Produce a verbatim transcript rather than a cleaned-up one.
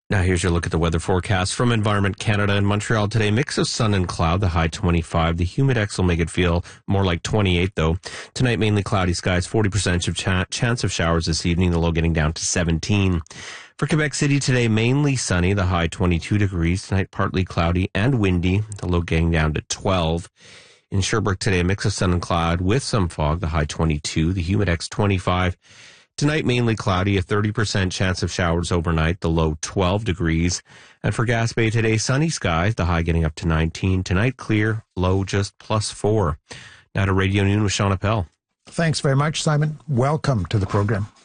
Now here's your look at the weather forecast from Environment Canada. In Montreal today, mix of sun and cloud, the high twenty-five. The humidex will make it feel more like twenty-eight, though. Tonight, mainly cloudy skies, forty percent of ch- chance of showers this evening, the low getting down to seventeen. For Quebec City today, mainly sunny, the high twenty-two degrees. Tonight, partly cloudy and windy, the low getting down to twelve. In Sherbrooke today, a mix of sun and cloud with some fog, the high twenty-two. The humidex twenty-five. Tonight, mainly cloudy, a thirty percent chance of showers overnight, the low twelve degrees. And for Gaspé today, sunny skies, the high getting up to nineteen. Tonight, clear, low just plus four. Now to Radio Noon with Sean Appel. Thanks very much, Simon. Welcome to the program.